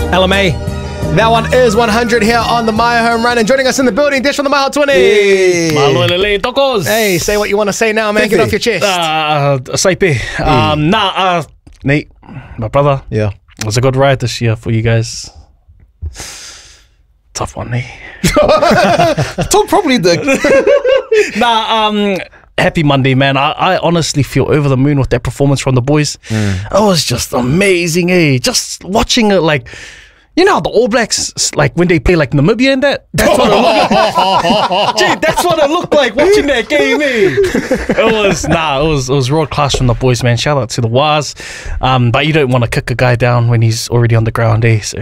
LMA. That one is 100 here on the My Home Run. And joining us in the building, Dish from the My Hot 20. Maluelele tokos. Hey, say what you want to say now, man. Get off your chest. Saipe. Nate, my brother. Yeah. It was a good ride this year for you guys. Tough one, eh? Talk properly, Dick. Happy Monday, man. I honestly feel over the moon with that performance from the boys. It was just amazing, eh? Just watching it, like, you know how the All Blacks, like when they play like Namibia and that? That's what it looked like. Gee, that's what it looked like watching that game, eh? It was world class from the boys, man. Shout out to the Waz. But you don't want to kick a guy down when he's already on the ground, eh? So.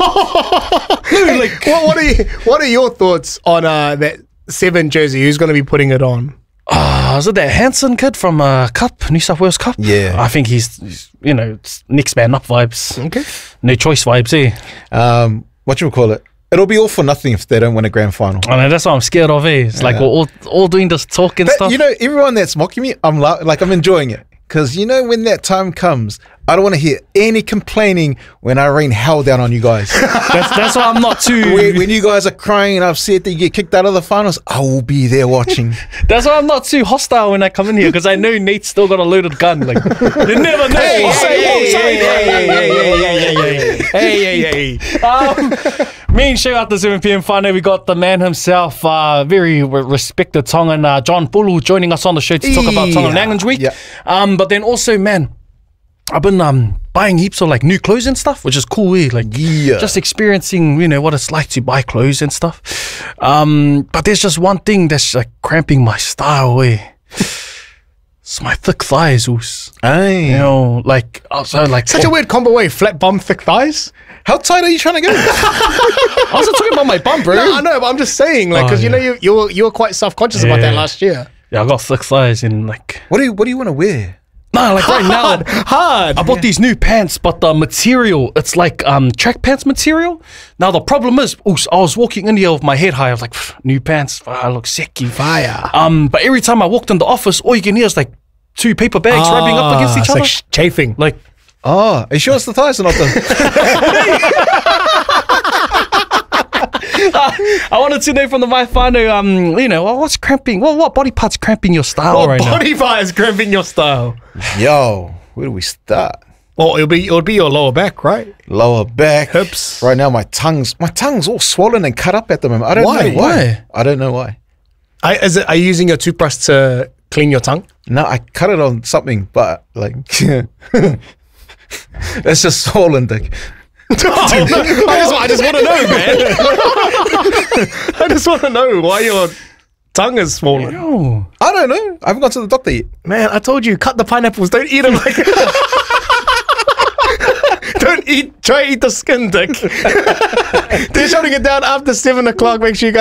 Like, what are your thoughts on that 7 jersey? Who's going to be putting it on? Is it that Hansen kid from Cup, New South Wales Cup? Yeah. I think he's you know, it's next man up vibes. Okay. No choice vibes, eh? What you call it? It'll be all for nothing if they don't win a grand final. I know, that's what I'm scared of, eh? It's like we're all doing this talk and But, stuff. you know, everyone that's mocking me, I'm enjoying it. Because, you know, when that time comes, I don't want to hear any complaining when I rain hell down on you guys. that's why I'm not too... when you guys are crying and upset that you get kicked out of the finals, I will be there watching. That's why I'm not too hostile when I come in here, because I know Nate's still got a loaded gun. Like, you never know. Hey. Main show out the 7 p.m. final, we got the man himself, very respected Tongan, John Pulu, joining us on the show to talk about Tongan Language Week. Yeah. But then also, man, I've been buying heaps of like new clothes and stuff, which is cool, eh? Like, just experiencing, you know, what it's like to buy clothes and stuff. But there's just one thing that's like cramping my style, eh? It's my thick thighs, oos. Hey. You know, like, also like Such a weird combo, way. Flat bum, thick thighs. How tight are you trying to go? I wasn't talking about my bum, bro. No, I know, but I'm just saying, like, because you know you were quite self-conscious about that last year. Yeah, I got thick thighs and like... What do you want to wear? Nah, like right now... Hard. I bought these new pants, but the material, it's like track pants material. Now, the problem is, I was walking in here with my head high. I was like, new pants, I look sicky. Fire. But every time I walked in the office, all you can hear is like 2 paper bags rubbing up against each other. Like chafing. Like, Oh, are you sure it's the thighs or not the... I wanted to know from the My Whānau, you know, what's cramping? What body part's cramping your style right now? What body part is cramping your style? Yo, where do we start? Well, it'll be your lower back, right? Lower back. Hips. Right now, my tongue's all swollen and cut up at the moment. I don't know why. I don't know why. Are you using your toothbrush to clean your tongue? No, I cut it on something, but like... It's just swollen, Dick. I just want to know, man. I just want to know why your tongue is swollen. Oh. I don't know. I haven't gone to the doctor yet. Man, I told you, cut the pineapples. Don't eat them like... Try eat the skin, Dick. They're shutting it down after 7 o'clock. Make sure you guys